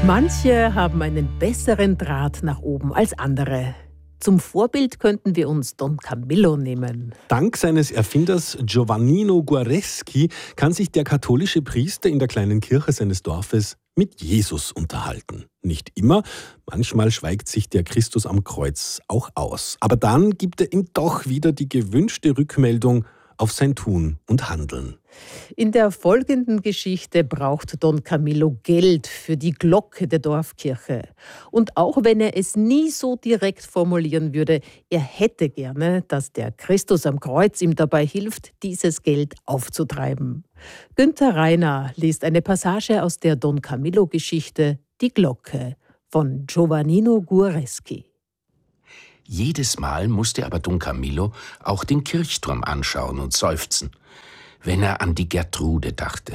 Manche haben einen besseren Draht nach oben als andere. Zum Vorbild könnten wir uns Don Camillo nehmen. Dank seines Erfinders Giovannino Guareschi kann sich der katholische Priester in der kleinen Kirche seines Dorfes mit Jesus unterhalten. Nicht immer, manchmal schweigt sich der Christus am Kreuz auch aus. Aber dann gibt er ihm doch wieder die gewünschte Rückmeldung auf sein Tun und Handeln. In der folgenden Geschichte braucht Don Camillo Geld für die Glocke der Dorfkirche. Und auch wenn er es nie so direkt formulieren würde, er hätte gerne, dass der Christus am Kreuz ihm dabei hilft, dieses Geld aufzutreiben. Günther Reiner liest eine Passage aus der Don Camillo-Geschichte Die Glocke von Giovannino Guareschi. Jedes Mal musste aber Don Camillo auch den Kirchturm anschauen und seufzen, wenn er an die Gertrude dachte.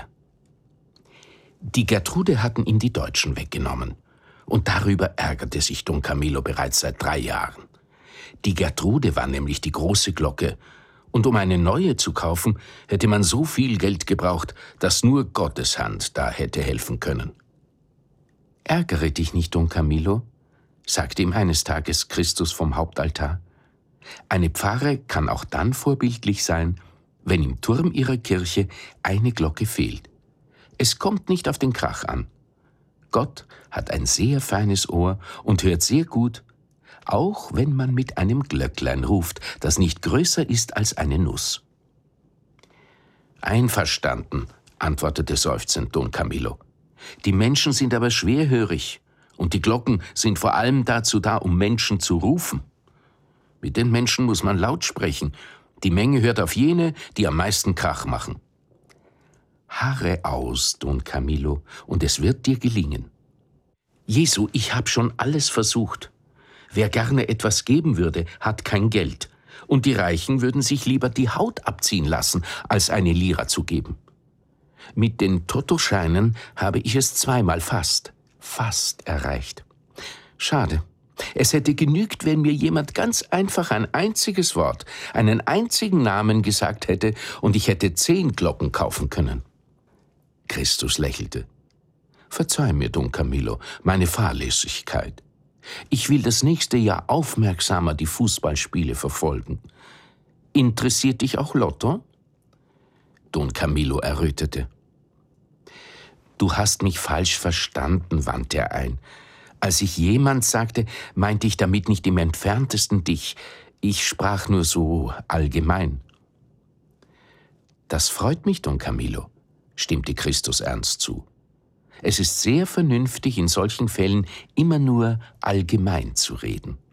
Die Gertrude hatten ihm die Deutschen weggenommen, und darüber ärgerte sich Don Camillo bereits seit 3 Jahren. Die Gertrude war nämlich die große Glocke, und um eine neue zu kaufen, hätte man so viel Geld gebraucht, dass nur Gottes Hand da hätte helfen können. »Ärgere dich nicht, Don Camillo«, sagte ihm eines Tages Christus vom Hauptaltar. »Eine Pfarre kann auch dann vorbildlich sein, wenn im Turm ihrer Kirche eine Glocke fehlt. Es kommt nicht auf den Krach an. Gott hat ein sehr feines Ohr und hört sehr gut, auch wenn man mit einem Glöcklein ruft, das nicht größer ist als eine Nuss.« »Einverstanden«, antwortete seufzend Don Camillo. »Die Menschen sind aber schwerhörig. Und die Glocken sind vor allem dazu da, um Menschen zu rufen. Mit den Menschen muss man laut sprechen. Die Menge hört auf jene, die am meisten Krach machen. Harre aus, Don Camillo, und es wird dir gelingen. Jesu, ich habe schon alles versucht. Wer gerne etwas geben würde, hat kein Geld. Und die Reichen würden sich lieber die Haut abziehen lassen, als eine Lira zu geben. Mit den Tottoscheinen habe ich es zweimal fast erreicht. Schade. Es hätte genügt, wenn mir jemand ganz einfach ein einziges Wort, einen einzigen Namen gesagt hätte, und ich hätte 10 Glocken kaufen können. Christus lächelte. Verzeih mir, Don Camillo, meine Fahrlässigkeit. Ich will das nächste Jahr aufmerksamer die Fußballspiele verfolgen. Interessiert dich auch Lotto? Don Camillo errötete. »Du hast mich falsch verstanden«, wandte er ein. »Als ich jemand sagte, meinte ich damit nicht im entferntesten dich. Ich sprach nur so allgemein.« »Das freut mich, Don Camillo«, stimmte Christus ernst zu. »Es ist sehr vernünftig, in solchen Fällen immer nur allgemein zu reden.«